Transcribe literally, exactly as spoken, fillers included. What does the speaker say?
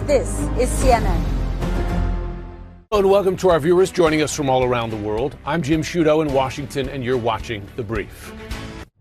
This is C N N. Hello and welcome to our viewers joining us from all around the world. I'm Jim Sciutto in Washington, and you're watching The Brief.